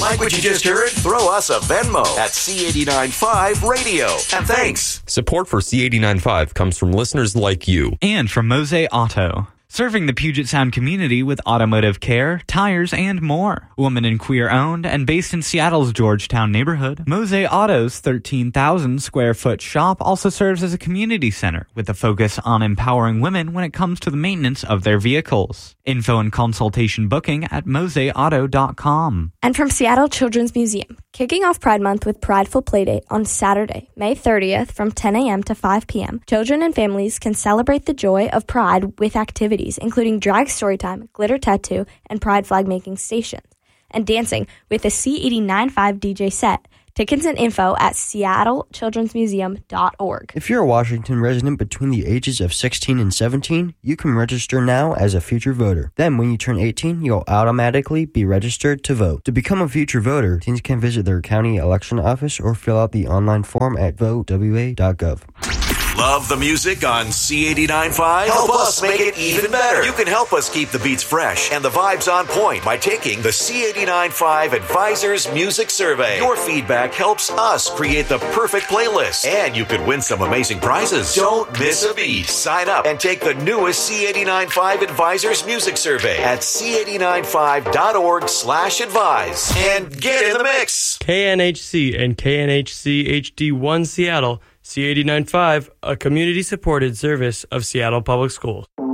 Like what you just heard? Throw us a Venmo at C895 Radio. And thanks. Support for C895 comes from listeners like you. And from Mose Auto. Serving the Puget Sound community with automotive care, tires, and more. Woman and queer owned and based in Seattle's Georgetown neighborhood, Mose Auto's 13,000 square foot shop also serves as a community center with a focus on empowering women when it comes to the maintenance of their vehicles. Info and consultation booking at moseauto.com. And from Seattle Children's Museum, kicking off Pride Month with Prideful Playdate on Saturday, May 30th from 10 a.m. to 5 p.m. Children and families can celebrate the joy of Pride with activities including drag storytime, glitter tattoo, and Pride flag making stations, and dancing with a C895 DJ set. Tickets and info at seattlechildrensmuseum.org. If you're a Washington resident between the ages of 16 and 17, you can register now as a future voter. Then when you turn 18, you'll automatically be registered to vote. To become a future voter, teens can visit their county election office or fill out the online form at votewa.gov. Love the music on C895? Help us make it even better. You can help us keep the beats fresh and the vibes on point by taking the C895 Advisors Music Survey. Your feedback helps us create the perfect playlist, and you could win some amazing prizes. Don't miss a beat. Sign up and take the newest C895 Advisors Music Survey at c895.org/advise and get in the mix. KNHC and KNHC HD1 Seattle, C895, a community-supported service of Seattle Public Schools.